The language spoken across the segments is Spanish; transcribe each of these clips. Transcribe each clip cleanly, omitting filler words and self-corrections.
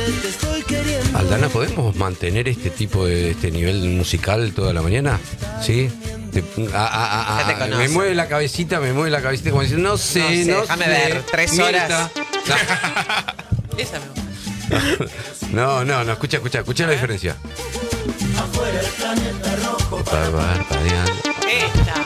Aldana, ¿podemos mantener este nivel musical toda la mañana? ¿Sí? Me mueve la cabecita como diciendo, no sé. Déjame ver, 3 horas. Esa me gusta. No, escucha la diferencia. Afuera el planeta rojo. Esta.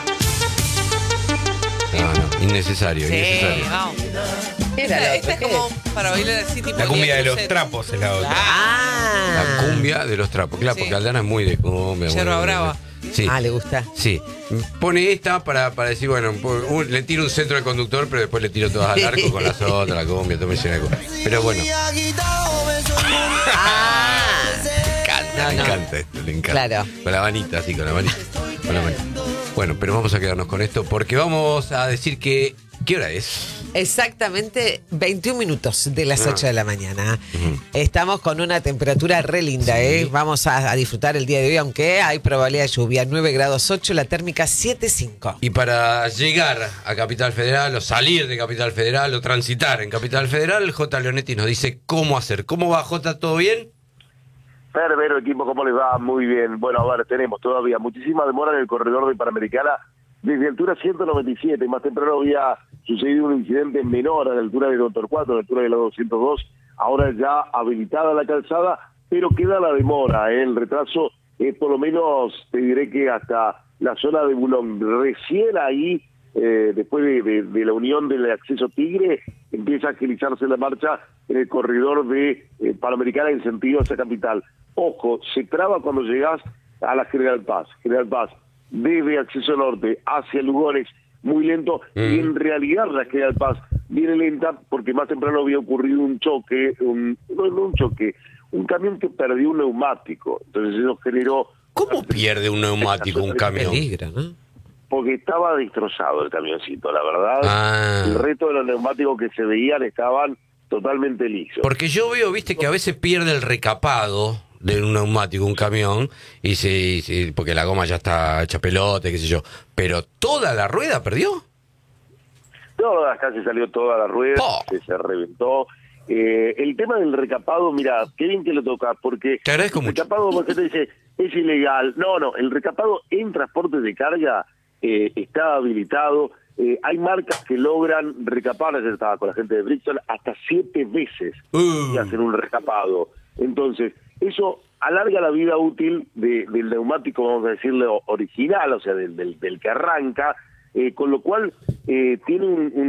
No, innecesario. Vamos. Era Esta es como para bailar así, tipo La cumbia de los Crucero. trapos es la otra. La cumbia de los trapos, claro, Sí. porque Aldana es muy de cumbia. Yerba brava. Sí. ¿le gusta? Sí, pone esta para decir, bueno, le tiro un centro al conductor, pero después le tiro todas al arco con las otras, la cumbia, todo me llena de cumbia. Pero bueno, le encanta esto, le encanta. Claro. Con la manita, así, con la manita. Bueno, pero vamos a quedarnos con esto porque vamos a decir que... ¿Qué hora es? Exactamente 21 minutos de las 8 de la mañana. Estamos con una temperatura re linda, ¿eh? Vamos a disfrutar el día de hoy, aunque hay probabilidad de lluvia. 9 grados 8, la térmica 7,5. Y para llegar a Capital Federal, o salir de Capital Federal, o transitar en Capital Federal, J. Leonetti nos dice cómo hacer. ¿Cómo va, J? ¿Todo bien? Perfecto, equipo, ¿cómo les va? Muy bien. Bueno, a ver, tenemos todavía muchísima demora en el corredor de Panamericana desde altura 197. Más temprano había sucedido un incidente menor a la altura de Doctor 4, a la altura de la 202. Ahora ya habilitada la calzada, pero queda la demora. El retraso es por lo menos, te diré que hasta la zona de Bulón. Recién ahí, después de la unión del acceso Tigre, empieza a agilizarse la marcha en el corredor de Panamericana en sentido hacia Capital. Ojo, se traba cuando llegás a la General Paz. General Paz, desde acceso norte hacia Lugones, muy lento, y en realidad la General Paz viene lenta porque más temprano había ocurrido un choque, un camión que perdió un neumático. Entonces eso generó... ¿Cómo pierde un neumático un camión? Peligra, ¿no? Porque estaba destrozado el camioncito, la verdad. El resto de los neumáticos que se veían estaban totalmente lisos. Porque yo veo, viste, que a veces pierde el recapado de un neumático, un camión, y porque la goma ya está hecha pelote, qué sé yo. Pero ¿toda la rueda perdió? No, acá se salió toda la rueda, se reventó. El tema del recapado, mira, qué bien que lo tocas, porque te agradezco el mucho. Recapado, porque te dice, es ilegal. No, el recapado en transportes de carga está habilitado. Hay marcas que logran recapar, ya estaba con la gente de Brixton, hasta 7 veces y hacen un recapado. Entonces, eso alarga la vida útil del neumático, vamos a decirle, original, o sea, del que arranca, con lo cual tiene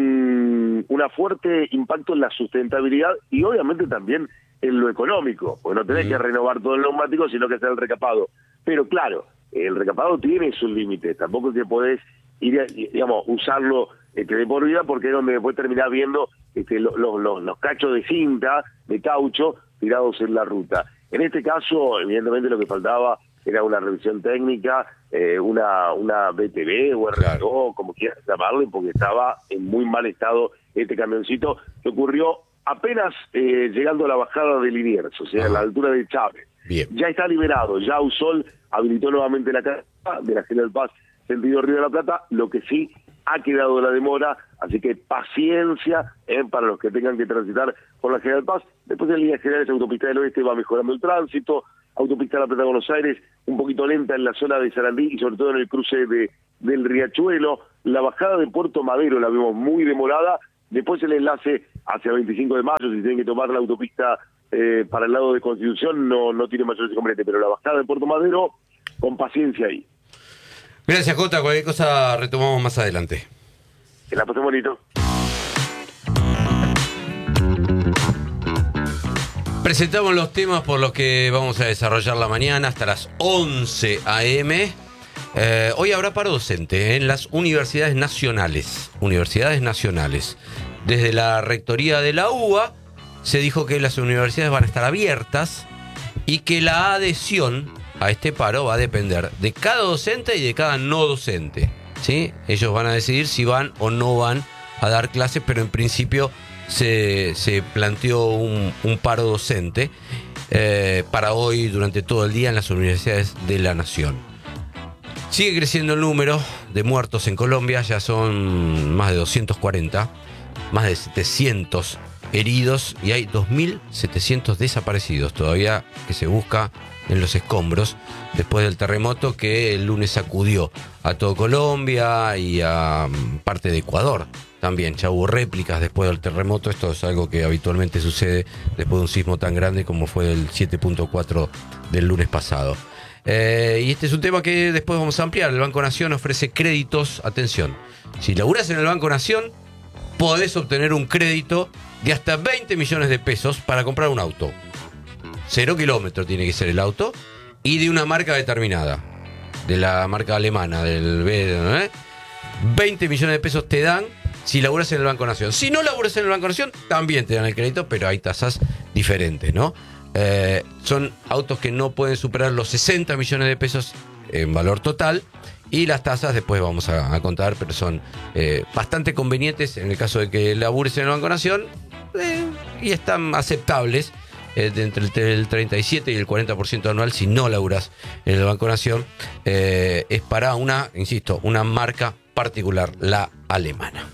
un fuerte impacto en la sustentabilidad y obviamente también en lo económico, porque no tenés que renovar todo el neumático, sino que hacer el recapado. Pero claro, el recapado tiene sus límites, tampoco es que podés ir, digamos, usarlo de por vida, porque es donde después terminás viendo los cachos de cinta, de caucho, tirados en la ruta. En este caso, evidentemente lo que faltaba era una revisión técnica, una BTV o RTO, como quieras llamarle, porque estaba en muy mal estado este camioncito, que ocurrió apenas llegando a la bajada de Liniers, o sea, a la altura de Chávez. Bien. Ya está liberado, ya Usol habilitó nuevamente la carga de la General Paz sentido Río de la Plata, lo que sí ha quedado la demora, así que paciencia para los que tengan que transitar por la General Paz. Después en líneas generales, Autopista del Oeste va mejorando el tránsito, Autopista La Plata Buenos Aires un poquito lenta en la zona de Sarandí y sobre todo en el cruce del Riachuelo. La bajada de Puerto Madero la vemos muy demorada, después el enlace hacia 25 de mayo, si tienen que tomar la autopista para el lado de Constitución, no tiene mayor inconveniente, pero la bajada de Puerto Madero, con paciencia ahí. Gracias, Jota. Cualquier cosa retomamos más adelante. Que la pasen bonito. Presentamos los temas por los que vamos a desarrollar la mañana hasta las 11 a.m. Hoy habrá paro docente en las universidades nacionales. Desde la rectoría de la UBA se dijo que las universidades van a estar abiertas y que la adhesión a este paro va a depender de cada docente y de cada no docente, ¿sí? Ellos van a decidir si van o no van a dar clases, pero en principio se planteó un paro docente para hoy durante todo el día en las universidades de la nación. Sigue creciendo el número de muertos en Colombia, ya son más de 240, más de 700 heridos y hay 2.700 desaparecidos todavía que se busca en los escombros después del terremoto que el lunes sacudió a todo Colombia y a parte de Ecuador. También ya hubo réplicas después del terremoto. Esto es algo que habitualmente sucede después de un sismo tan grande como fue el 7.4 del lunes pasado. Y este es un tema que después vamos a ampliar. El Banco Nación ofrece créditos. Atención, si laburás en el Banco Nación, podés obtener un crédito de hasta 20 millones de pesos para comprar un auto. 0 kilómetros tiene que ser el auto y de una marca determinada, de la marca alemana, del B, 20 millones de pesos te dan si laburas en el Banco Nación. Si no laburas en el Banco Nación, también te dan el crédito, pero hay tasas diferentes, ¿no? Son autos que no pueden superar los 60 millones de pesos en valor total. Y las tasas después vamos a contar, pero son bastante convenientes en el caso de que labures en el Banco Nación y están aceptables. De entre el 37 y el 40% anual si no laburas en el Banco Nación. Es para una marca particular, la alemana.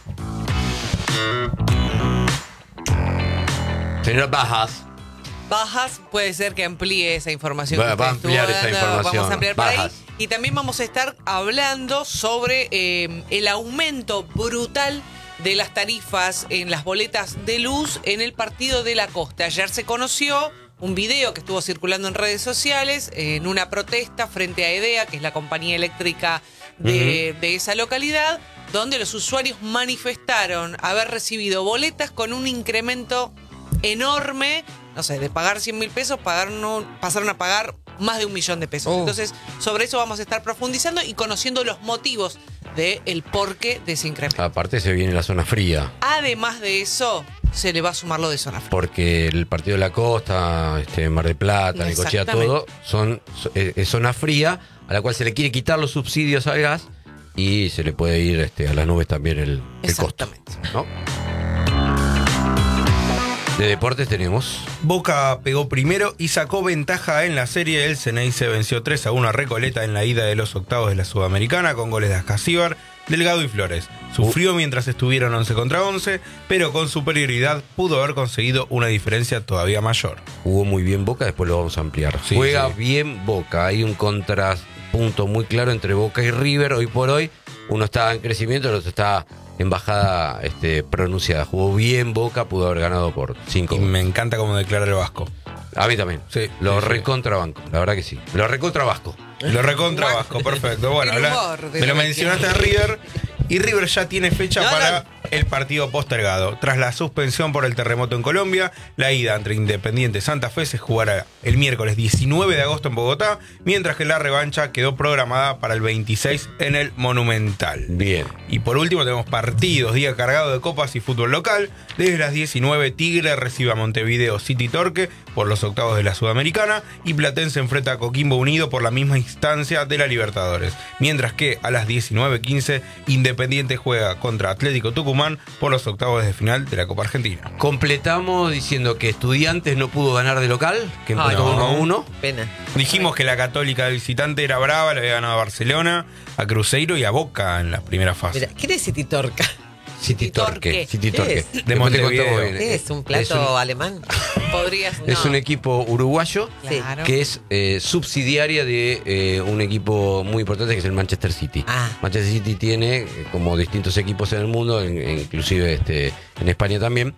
Señora Bajas, puede ser que amplíe esa información. Va a ampliar esa información. Vamos a ampliar por ahí. Bajas. Y también vamos a estar hablando sobre el aumento brutal de las tarifas en las boletas de luz en el partido de la Costa. Ayer se conoció un video que estuvo circulando en redes sociales en una protesta frente a EDEA, que es la compañía eléctrica de esa localidad, donde los usuarios manifestaron haber recibido boletas con un incremento enorme, no sé, de pagar 100.000 pesos, pasaron a pagar más de 1 millón de pesos. Entonces, sobre eso vamos a estar profundizando y conociendo los motivos del porqué de ese incremento. Aparte se viene la zona fría. Además de eso, se le va a sumar lo de zona fría. Porque el partido de la Costa, Mar del Plata, Necochea, todo, es zona fría, a la cual se le quiere quitar los subsidios al gas y se le puede ir a las nubes también el costo, ¿no? De deportes tenemos. Boca pegó primero y sacó ventaja en la serie. El Ceneice venció 3-1 a Recoleta en la ida de los octavos de la Sudamericana con goles de Ascasíbar, Delgado y Flores. Sufrió mientras estuvieron 11 contra 11, pero con superioridad pudo haber conseguido una diferencia todavía mayor. Jugó muy bien Boca, después lo vamos a ampliar. Sí, Juega sí. bien Boca. Hay un contrapunto muy claro entre Boca y River. Hoy por hoy, uno está en crecimiento, el otro está en bajada pronunciada. Jugó bien Boca, pudo haber ganado por 5 Y goles. me encanta cómo declara el Vasco. A mí también. Sí, Lo sí. recontrabanco, la verdad que sí. Lo recontrabasco. Lo recontra Vasco, perfecto. Bueno, El humor de me lo lo que mencionaste a tiene. River. Y River ya tiene fecha No, para no. el partido postergado. Tras la suspensión por el terremoto en Colombia, la ida entre Independiente y Santa Fe se jugará el miércoles 19 de agosto en Bogotá, mientras que la revancha quedó programada para el 26 en el Monumental. Bien. Y por último tenemos partidos, día cargado de copas y fútbol local. Desde las 19, Tigre recibe a Montevideo City Torque por los octavos de la Sudamericana y Platense enfrenta a Coquimbo Unido por la misma instancia de la Libertadores. Mientras que a las 19:15, Independiente juega contra Atlético Tucumán por los octavos de final de la Copa Argentina. Completamos diciendo que Estudiantes no pudo ganar de local, que empató no. 1-1. Pena. Dijimos que la Católica de visitante era brava, le había ganado a Barcelona, a Cruzeiro y a Boca en la primera fase. Mira, ¿quién es City Torca? City Torque. City ¿Qué Torque. es? De Después te Montevideo. contamos bien. ¿Qué es? ¿Un plato alemán? Podrías. Es no. un equipo uruguayo Claro. que es subsidiaria de un equipo muy importante que es el Manchester City. Ah. Manchester City tiene como distintos equipos en el mundo, inclusive en España también.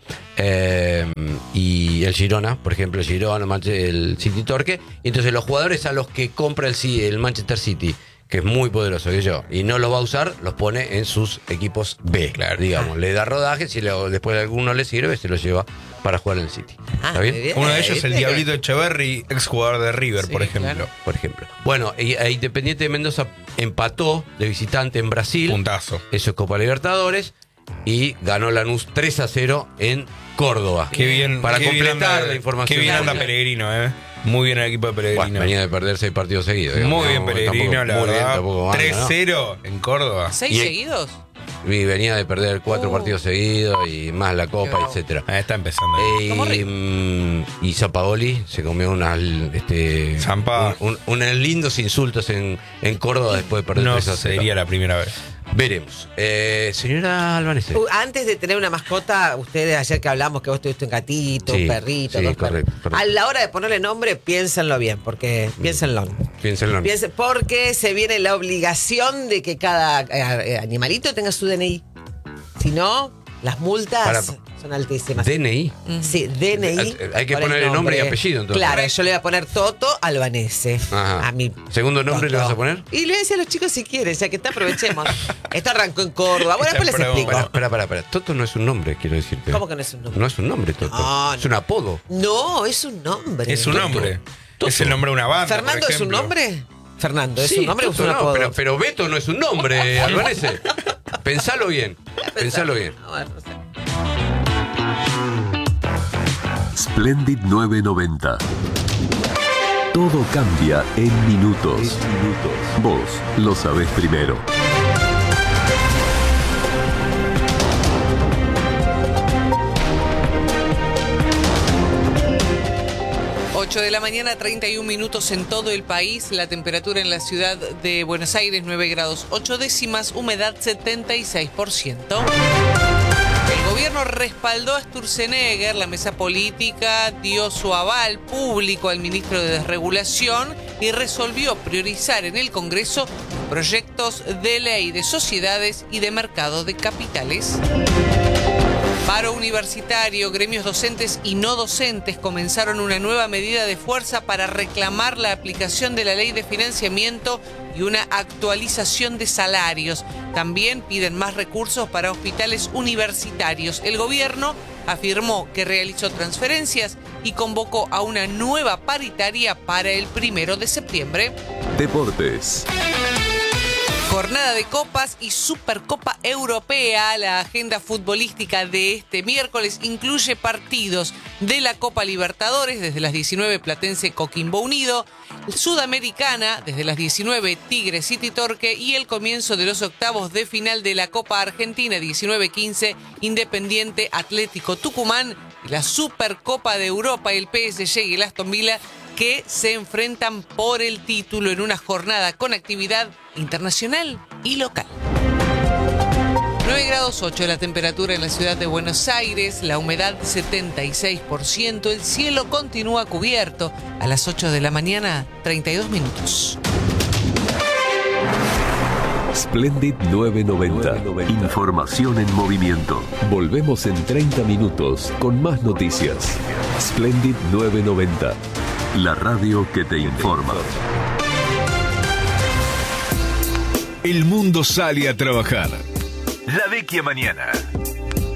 Y el Girona, por ejemplo, el City Torque. Y entonces los jugadores a los que compra el Manchester City, que es muy poderoso y no los va a usar, los pone en sus equipos B, Claro. digamos. Le da rodaje, si después de alguno le sirve, se los lleva para jugar en el City. ¿Está bien? muy bien. Uno de ellos, el Diablito Echeverry, exjugador de River, Sí, por ejemplo. claro. Por ejemplo. Bueno, Independiente de Mendoza empató de visitante en Brasil. Puntazo. Eso es Copa Libertadores. Y ganó Lanús 3-0 en Córdoba. Qué bien. Para qué bien completar anda- la información. Qué bien anda Claro. Pellegrino, Muy bien el equipo de Pellegrino. Bueno, venía de perder 6 partidos seguidos. Muy bien Tampoco- Pellegrino, la muy bien, verdad. tampoco anda, ¿no? 3-0 en Córdoba. 6 Y- seguidos. Y venía de perder 4 partidos seguidos y más la Copa, Qué bravo. etcétera. Está empezando. Como Y Sampaoli se comió Zampa. unos lindos insultos en Córdoba después de perder No 3-0. sería la primera vez. Veremos. Señora Albanese. Antes de tener una mascota, ustedes ayer que hablamos que vos tuviste un gatito, Sí, un perrito, sí, dos correcto, perros. correcto. A la hora de ponerle nombre, piénsenlo bien, porque piénsenlo. Piénsenlo. Porque se viene la obligación de que cada animalito tenga su DNI. Si no, las multas son altísimas. DNI. Sí, DNI. Hay que con el ponerle nombre y apellido, entonces. Claro, yo le voy a poner Toto Albanese. Ajá. A mi ¿Segundo nombre Toto. le vas a poner? Y le decía a los chicos si quieren, ya que está, aprovechemos. Esto arrancó en Córdoba. Bueno, después les Pero, explico. Espera. Toto no es un nombre, quiero decirte. ¿Cómo que no es un nombre? No es un nombre, Toto. No, Es un apodo. No, es un nombre. Es un nombre. Es el nombre de una banda. ¿Fernando por es un ejemplo. nombre? Fernando, ¿es Sí, un nombre o es Toto un no, apodo? pero Beto no es un nombre, Albanese. Pensalo bien. Pensalo bien. A ver, no sé. Splendid 990. Todo cambia en minutos. Vos lo sabés primero. De la mañana, 31 minutos en todo el país. La temperatura en la ciudad de Buenos Aires, 9 grados 8 décimas, humedad 76%. El gobierno respaldó a Sturzenegger, la mesa política dio su aval público al ministro de Desregulación y resolvió priorizar en el Congreso proyectos de ley de sociedades y de mercado de capitales. Paro universitario, gremios docentes y no docentes comenzaron una nueva medida de fuerza para reclamar la aplicación de la ley de financiamiento y una actualización de salarios. También piden más recursos para hospitales universitarios. El gobierno afirmó que realizó transferencias y convocó a una nueva paritaria para el 1 de septiembre. Deportes. Jornada de copas y Supercopa Europea. La agenda futbolística de este miércoles incluye partidos de la Copa Libertadores desde las 19 Platense Coquimbo Unido, Sudamericana desde las 19 Tigre City Torque y el comienzo de los octavos de final de la Copa Argentina 19-15 Independiente Atlético Tucumán y la Supercopa de Europa, el PSG y el Aston Villa que se enfrentan por el título en una jornada con actividad internacional y local. 9 grados 8 la temperatura en la ciudad de Buenos Aires, la humedad 76%, el cielo continúa cubierto. A las 8 de la mañana, 32 minutos. Splendid 990. Información en movimiento. Volvemos en 30 minutos con más noticias. Splendid 990. La radio que te informa. El mundo sale a trabajar. La Vecchia Mañana.